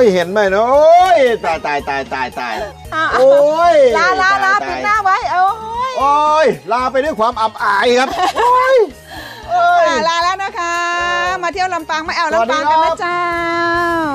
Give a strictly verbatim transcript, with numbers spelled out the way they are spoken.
ยเห็นไหมเนาะโอ้ยตายตายตายตายตายโอ้ยลาลาลาปิดหน้าไว้โอ้ยโอ้ยลาไปด้วยความอับอายครับโอ้ยลาแล้วนะคะมาเที่ยวลำปางมาแอวลำปางกันนะเจ้า